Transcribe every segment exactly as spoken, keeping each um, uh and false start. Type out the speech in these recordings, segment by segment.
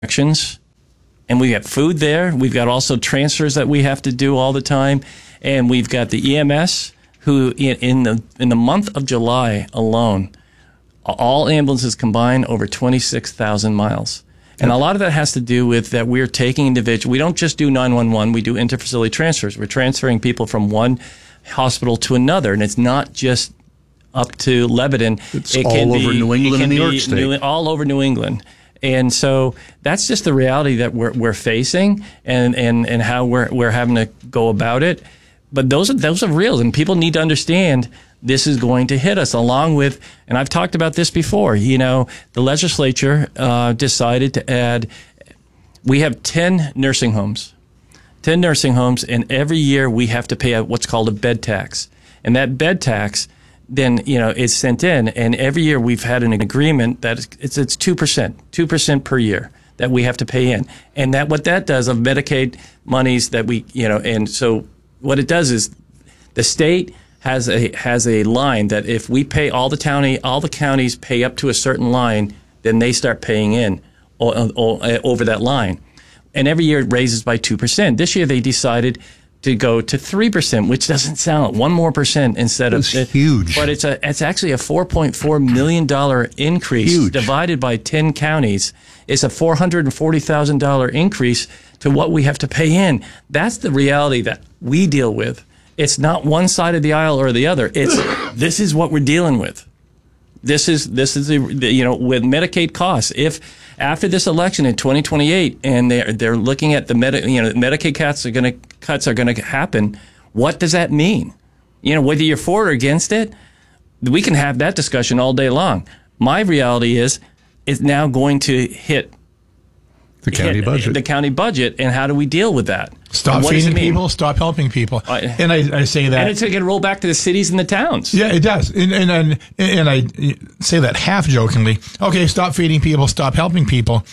actions, and we have food there. We've got also transfers that we have to do all the time, and we've got the E M S who in, in the in the month of July alone, all ambulances combined over twenty-six thousand miles. And a lot of that has to do with that we're taking individuals. We don't just do nine one one. We do interfacility transfers. We're transferring people from one hospital to another, and it's not just up to Lebanon. It's it all can over be, New England and New York State. New, all over New England. And so that's just the reality that we're we're facing, and, and, and how we're we're having to go about it. But those are those are real, and people need to understand this is going to hit us. Along with, and I've talked about this before. You know, the legislature uh, decided to add. We have ten nursing homes, ten nursing homes, and every year we have to pay a, what's called a bed tax, and that bed tax then, you know, is sent in, and every year we've had an agreement that it's it's two percent, two percent per year that we have to pay in, and that what that does of Medicaid monies that we, you know, and so what it does is the state has a has a line that if we pay all the county, all the counties pay up to a certain line, then they start paying in o- o- over that line, and every year it raises by two percent. This year they decided to go to three percent, which doesn't sound one more percent instead of That's huge. But it's a it's actually a four point four million dollar increase Huge. divided by ten counties. It's a four hundred and forty thousand dollar increase to what we have to pay in. That's the reality that we deal with. It's not one side of the aisle or the other. It's this is what we're dealing with. This is this is the, the you know with Medicaid costs. If after this election in twenty twenty-eight, and they're they're looking at the Medi- you know Medicaid cuts are going to cuts are going to happen, what does that mean? You know, whether you're for or against it, we can have that discussion all day long. My reality is, it's now going to hit The county hit budget. the county budget, and how do we deal with that? Stop And what does feeding it mean? people, stop helping people. Uh, and I, I say that. And it's going to roll back to the cities and the towns. Yeah, it does. And, and, and, and I say that half jokingly. Okay, stop feeding people, stop helping people.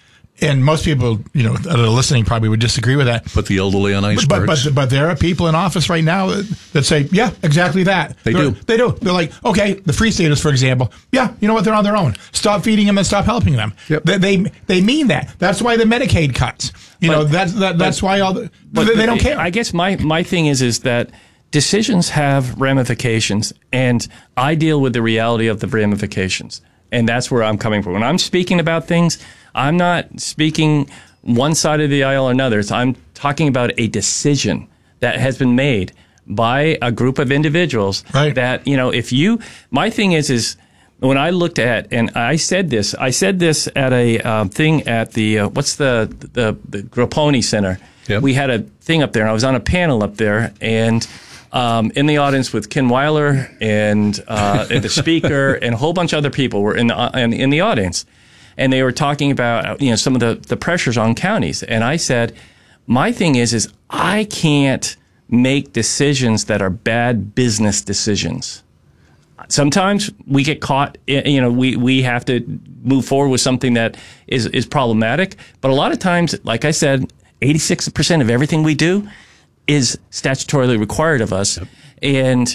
And most people, you know, that are listening probably would disagree with that. Put the elderly on But, icebergs. but, but there are people in office right now that, that say, yeah, exactly that. They They're- do. They do. They're like, okay, the free staters, for example. Yeah, you know what? They're on their own. Stop feeding them and stop helping them. Yep. They, they they mean that. That's why the Medicaid cuts. You But- know, that's that, that's but- why all the But they, they don't care. I guess my, my thing is is that decisions have ramifications, and I deal with the reality of the ramifications, and that's where I'm coming from. When I'm speaking about things, I'm not speaking one side of the aisle or another. So I'm talking about a decision that has been made by a group of individuals. Right. That, you know, if you, my thing is is when I looked at, and I said this, I said this at a um, thing at the uh, what's the the the Grapponi Center. Yep. We had a thing up there, and I was on a panel up there, and um, in the audience with Ken Weiler and, uh, and the speaker and a whole bunch of other people were in the, uh, in, in the audience, and they were talking about you know some of the, the pressures on counties, and I said, my thing is is I can't make decisions that are bad business decisions. Sometimes we get caught, you know, we, we have to move forward with something that is, is problematic. But a lot of times, like I said, eighty-six percent of everything we do is statutorily required of us. Yep. And,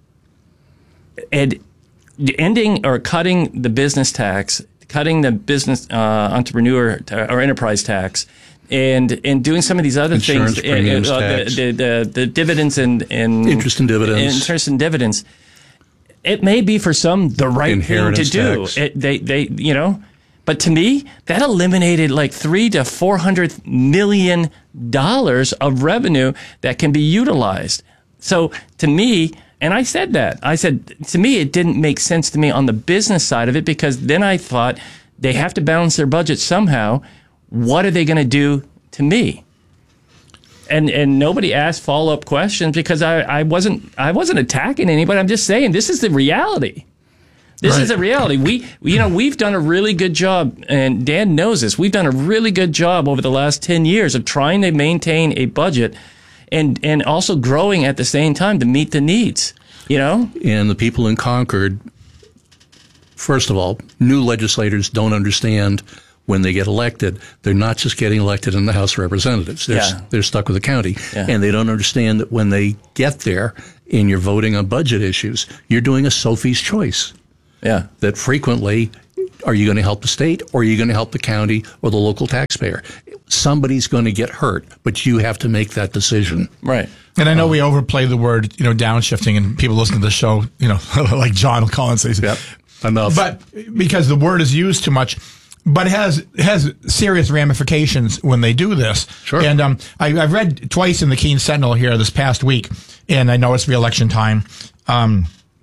and ending or cutting the business tax, cutting the business uh, entrepreneur ta- or enterprise tax, and and doing some of these other Insurance things, premiums uh, tax. the, the, the, the dividends and, and Interest and dividends. interest and dividends. It may be for some the right Inheritance thing to do. tax. It, they, they, you know, but to me, that eliminated like three to four hundred million dollars of revenue that can be utilized. So to me, and I said that, I said to me, it didn't make sense to me on the business side of it, because then I thought they have to balance their budget somehow. What are they going to do to me? And and nobody asked follow up questions because I, I wasn't I wasn't attacking anybody. I'm just saying this is the reality. This Right. is the reality. We, we you know we've done a really good job, and Dan knows this. We've done a really good job over the last ten years of trying to maintain a budget, and and also growing at the same time to meet the needs. You know, And the people in Concord, first of all, new legislators don't understand when they get elected, they're not just getting elected in the House of Representatives. They're, Yeah. they're stuck with the county. Yeah. And they don't understand that when they get there and you're voting on budget issues, you're doing a Sophie's choice. yeah. That frequently Are you going to help the state, or are you going to help the county or the local taxpayer? Somebody's going to get hurt, but you have to make that decision. Right. And I know um, we overplay the word, you know, downshifting, and people listening to the show, you know, like John will call and say, yep, enough. But because the word is used too much, but it has it has serious ramifications when they do this. Sure. And um, I, I've read twice in the Keene Sentinel here this past week, and I know it's re-election time, um,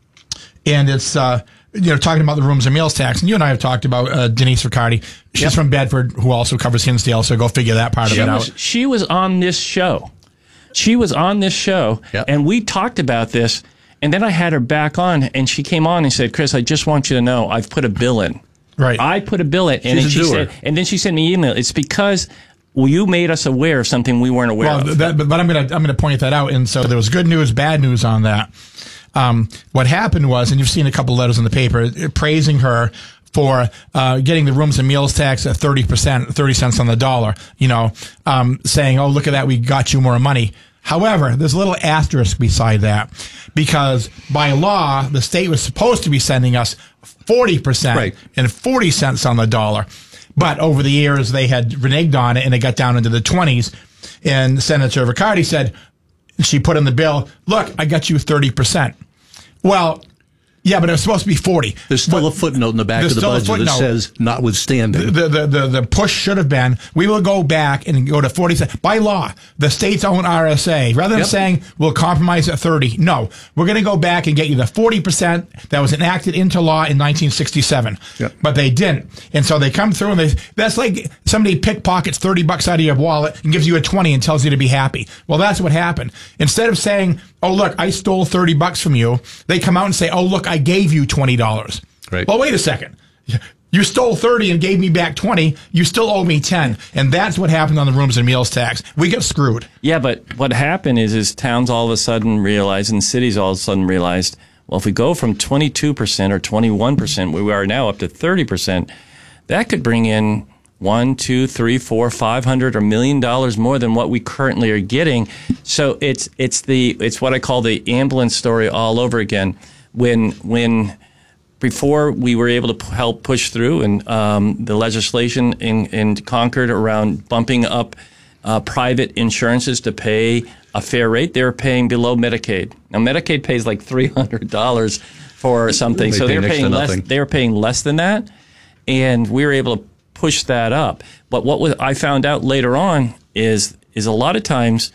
and it's uh, you know talking about the rooms and meals tax. And you and I have talked about uh, Denise Riccardi. She's yep. from Bedford, who also covers Hinsdale. So go figure that part she of it was, out. She was on this show. She was on this show, yep. and we talked about this. And then I had her back on, and she came on and said, "Chris, I just want you to know I've put a bill in." Right. I put a bill in, and then she said, and then she sent me an email. It's because well, you made us aware of something we weren't aware well, of. That, but, but I'm gonna I'm gonna point that out. And so there was good news, bad news on that. Um, what happened was, and you've seen a couple letters in the paper praising her for uh, getting the rooms and meals tax at thirty percent, thirty cents on the dollar. You know, um, saying, "Oh, look at that, we got you more money." However, there's a little asterisk beside that, because by law, the state was supposed to be sending us forty percent right. and forty cents on the dollar. But over the years, they had reneged on it, and it got down into the twenties. And Senator Riccardi said, she put in the bill, look, I got you thirty percent. Well, yeah, but it was supposed to be forty. There's still but a footnote in the back of the budget that says notwithstanding. The, the, the, the push should have been, we will go back and go to forty cents. By law, the state's own R S A, rather than yep. saying we'll compromise at thirty, no, we're going to go back and get you the forty percent that was enacted into law in nineteen sixty-seven. Yep. But they didn't. And so they come through and they, that's like somebody pickpockets thirty bucks out of your wallet and gives you a twenty and tells you to be happy. Well, that's what happened. Instead of saying, oh, look, I stole thirty bucks from you, they come out and say, oh, look, I gave you twenty dollars. Right. Well, wait a second. You stole thirty and gave me back twenty. You still owe me ten. And that's what happened on the rooms and meals tax. We get screwed. Yeah, but what happened is, is towns all of a sudden realized, and cities all of a sudden realized, well, if we go from twenty-two percent or twenty-one percent, where we are now, up to thirty percent, that could bring in one, two, three, four, five hundred, or million dollars more than what we currently are getting. So it's it's the it's what I call the ambulance story all over again. When when before we were able to p- help push through and um, the legislation in, in Concord around bumping up uh, private insurances to pay a fair rate, they were paying below Medicaid. Now Medicaid pays like three hundred dollars for something, they so pay they were paying less. Nothing. They were paying less than that, and we were able to push that up. But what was, I found out later on is is a lot of times,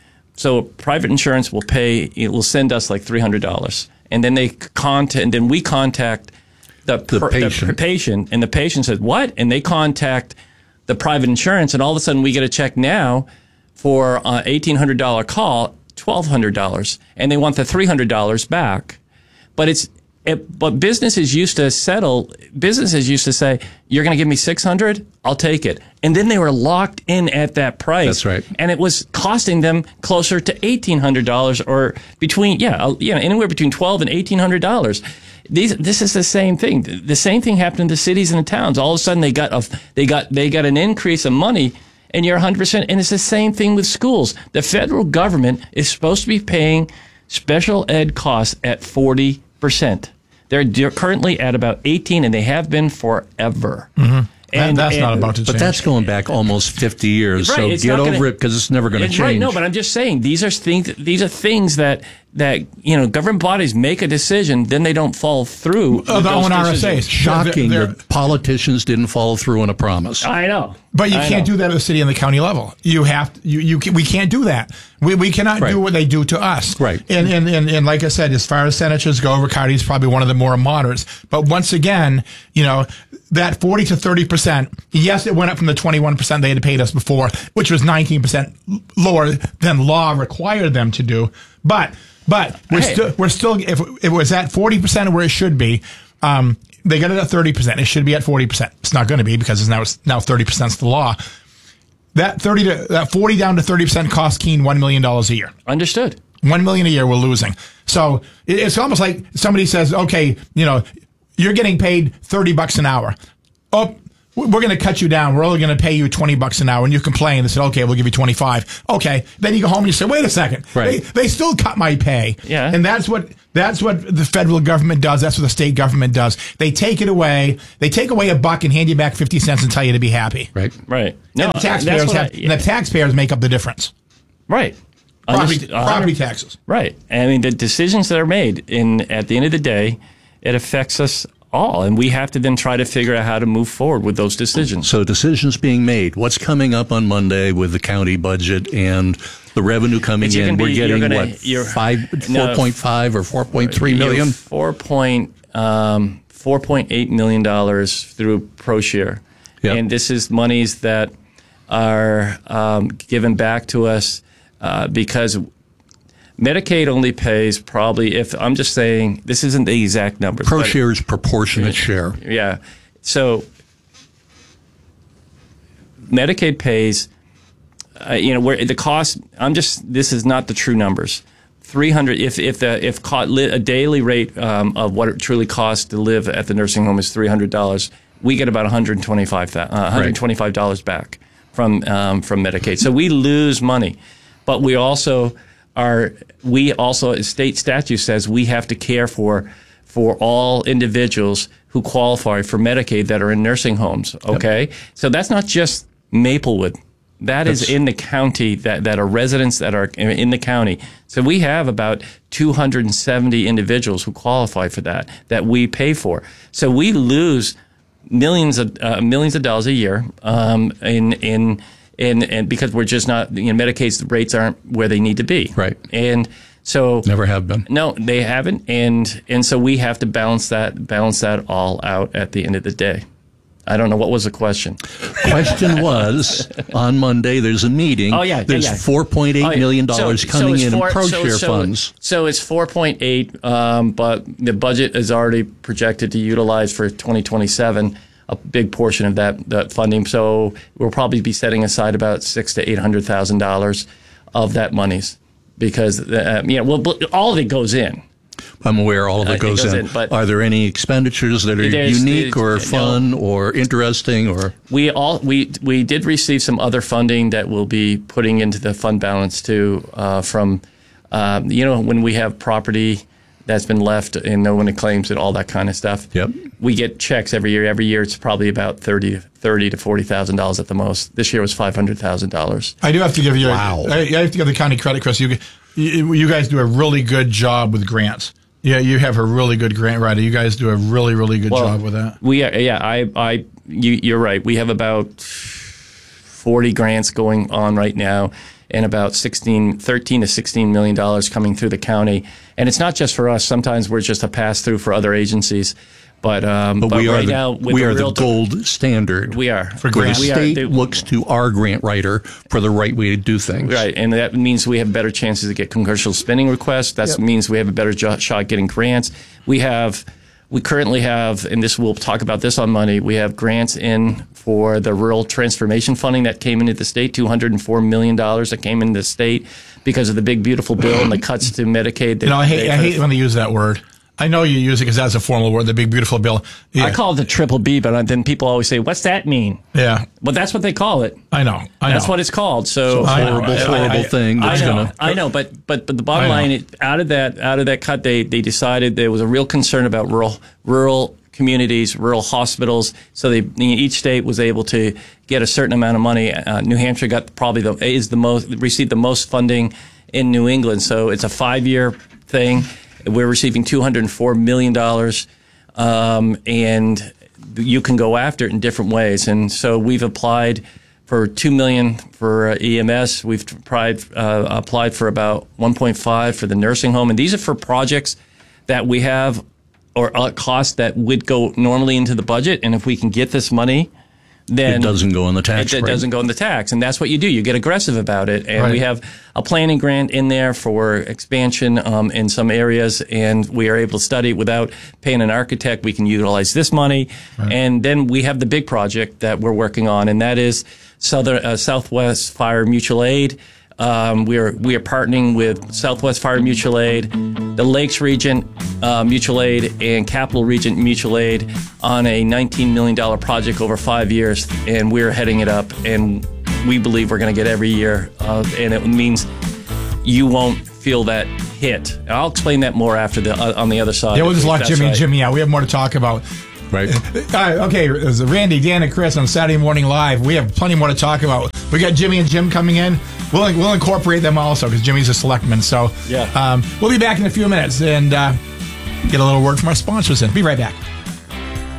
so private insurance will pay, it will send us like three hundred dollars. And then they contact, and then we contact the, the, per, patient. the patient, and the patient says, what? And they contact the private insurance, and all of a sudden we get a check now for an eighteen hundred dollars call, twelve hundred dollars, and they want the three hundred dollars back. But it's It, but businesses used to settle, businesses used to say, you're going to give me six hundred dollars? I'll take it. And then they were locked in at that price. That's right. And it was costing them closer to eighteen hundred dollars, or between, yeah, yeah, anywhere between twelve hundred dollars and eighteen hundred dollars. These, this is the same thing. The same thing happened in the cities and the towns. All of a sudden they got a, they got, they got an increase of money, and you're one hundred percent. And it's the same thing with schools. The federal government is supposed to be paying special ed costs at forty percent. They're currently at about eighteen, and they have been forever. Mm-hmm. And that's and, not about to change. But that's going back almost fifty years. Right, so it's get not over gonna, it, because it's never going to change. Right, no, but I'm just saying these are things. These are things that that you know government bodies make a decision, then they don't follow through. Uh, their own R S As. Shocking they're, they're, that politicians didn't follow through on a promise. I know, but you I can't know. do that at the city and the county level. You have to, you you can, we can't do that. We we cannot right. do what they do to us. Right. And, and and and like I said, as far as senators go, Riccardi's probably one of the more moderates. But once again, you know, that forty to thirty percent. Yes, it went up from the twenty-one percent they had paid us before, which was nineteen percent lower than law required them to do. But but we're Hey. still we're still if, if it was at forty percent where it should be. Um, they got it at thirty percent. It should be at forty percent. It's not going to be, because it's now it's now thirty percent is the law. That thirty to that forty down to thirty percent costs Keene one million dollars a year. Understood. One million a year we're losing. So it, it's almost like somebody says, okay, you know, you're getting paid thirty bucks an hour. Oh, we're going to cut you down. We're only going to pay you twenty bucks an hour. And you complain. They said, okay, we'll give you twenty-five. Okay. Then you go home and you say, wait a second. Right. They, they still cut my pay. Yeah. And that's what, that's what the federal government does. That's what the state government does. They take it away. They take away a buck and hand you back fifty cents and tell you to be happy. Right. Right. No, And the taxpayers that's what have, I- yeah. and the taxpayers make up the difference. Right. Property, Underst- uh, property taxes. Right. I mean, the decisions that are made, in at the end of the day, it affects us all, and we have to then try to figure out how to move forward with those decisions. So decisions being made. What's coming up on Monday with the county budget and the revenue coming But you in? can We're be- you're getting gonna- what you're- five, no. four point five or four point three million. Four point um, four point eight million dollars through ProShare, Yep. and this is monies that are um, given back to us uh, because Medicaid only pays probably, if I'm just saying, this isn't the exact numbers. but- ProShare's proportionate share. Yeah. So Medicaid pays, uh, you know, where the cost, I'm just, this is not the true numbers. three hundred, if, if the, if co- li- a daily rate um, of what it truly costs to live at the nursing home is three hundred dollars, we get about one hundred twenty-five, uh, one hundred twenty-five dollars back from, um, from Medicaid. So we lose money, but we also are, we also, state statute says we have to care for, for all individuals who qualify for Medicaid that are in nursing homes. Okay. Yep. So that's not just Maplewood. That That's, is in the county, that, that are residents that are in the county. So we have about two hundred seventy individuals who qualify for that, that we pay for. So we lose millions of uh, millions of dollars a year um, in in in and because we're just not, you know, Medicaid's rates aren't where they need to be. Right. And so never have been. No, they haven't, and and so we have to balance that balance that all out at the end of the day. I don't know, what was the question. Question was, on Monday there's a meeting. Oh yeah, there's yeah, yeah. four point eight oh, yeah. million dollars so, coming so in four, in ProShare so, so, funds. So it's four point eight, um, but the budget is already projected to utilize for twenty twenty-seven a big portion of that that funding. So we'll probably be setting aside about six to eight hundred thousand dollars of that monies because uh, you know, well, all of it goes in. I'm aware all of it Uh, goes, it goes in. in, but are there any expenditures that are there's- unique or there's- fun or interesting or? We all we we did receive some other funding that we'll be putting into the fund balance too. Uh, from um, you know, when we have property that's been left and no one claims it, all that kind of stuff. Yep. We get checks every year. Every year it's probably about thirty to forty thousand dollars at the most. This year was five hundred thousand dollars. I do have to give you. Wow. I, I have to give the county credit, Chris. You, you you guys do a really good job with grants. Yeah, you have a really good grant writer. You guys do a really, really good Well, job with that. We are, yeah, I, I, you, you're right. We have about forty grants going on right now, and about sixteen, thirteen to sixteen million dollars coming through the county. And it's not just for us. Sometimes we're just a pass through for other agencies. But um, But, but we right are the, now, with we the are the real gold standard. we are For where the grants. We are- state they- looks to our grant writer for the right way to do things. Right, and that means we have better chances to get congressional spending requests. That Yep. means we have a better jo- shot getting grants. We have, we currently have, and this we'll talk about this on Monday. We have grants in for the rural transformation funding that came into the state, two hundred and four million dollars that came into the state because of the big beautiful bill and the cuts to Medicaid. That You know, I hate they- I hate when they use that word. I know you use it because that's a formal word, the big beautiful bill. Yeah. I call it the triple B, but then people always say, "What's that mean?" Yeah, Well, that's what they call it. I know. I That's know. what it's called. So, I know. Horrible, I- I- horrible I- thing. I That's know, gonna. I know, but but but the bottom I know. line, it, out of that out of that cut, they they decided there was a real concern about rural rural communities, rural hospitals. So they each state was able to get a certain amount of money. Uh, New Hampshire got probably the is the most received the most funding in New England. So it's a five year thing. We're receiving two hundred and four million dollars, um, and you can go after it in different ways. And so we've applied for two million for uh, E M S. We've applied, uh, applied for about one point five for the nursing home, and these are for projects that we have or uh, costs that would go normally into the budget. And if we can get this money, then It doesn't go in the tax It, it rate. doesn't go in the tax, and that's what you do. You get aggressive about it, and Right. we have a planning grant in there for expansion um, in some areas, and we are able to study it without paying an architect. We can utilize this money, and then we have the big project that we're working on, and that is Southern uh, Southwest Fire Mutual Aid. Um, we are we are partnering with Southwest Fire Mutual Aid, the Lakes Region uh, Mutual Aid, and Capital Region Mutual Aid on a nineteen million dollars project over five years, and we're heading it up, and we believe we're going to get every year, uh, and it means you won't feel that hit. I'll explain that more after the uh, on the other side. Yeah, we'll just lock Jimmy right. and Jimmy out. We have more to talk about. Right. All right, okay, it was Randy, Dan, and Chris on Saturday Morning Live. We have plenty more to talk about. We got Jimmy and Jim coming in. We'll, we'll incorporate them also because Jimmy's a selectman. So yeah. um, we'll be back in a few minutes and uh, get a little word from our sponsors in. Be right back.